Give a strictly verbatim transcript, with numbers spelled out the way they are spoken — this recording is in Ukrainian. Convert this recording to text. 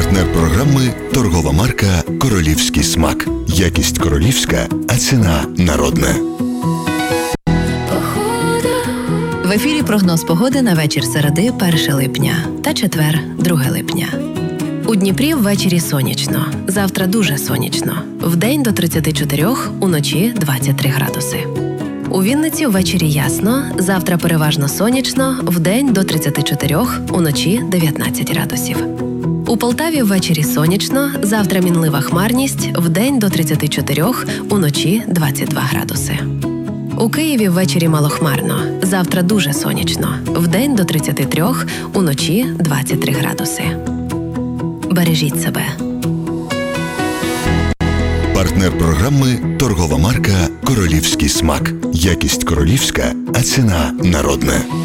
Партнер програми – торгова марка «Королівський смак». Якість королівська, а ціна народна. В ефірі прогноз погоди на вечір середи перше липня та четвер друге липня. У Дніпрі ввечері сонячно, завтра дуже сонячно. Вдень до тридцяти чотирьох, уночі двадцять три градуси. У Вінниці ввечері ясно, завтра переважно сонячно, вдень до тридцяти чотирьох, уночі дев'ятнадцять градусів. У Полтаві ввечері сонячно, завтра мінлива хмарність, вдень до тридцяти чотирьох, уночі двадцять два градуси. У Києві ввечері малохмарно, завтра дуже сонячно, вдень до тридцяти трьох, уночі двадцять три градуси. Бережіть себе. Партнер програми – торгова марка «Королівський смак». Якість королівська, а ціна народна.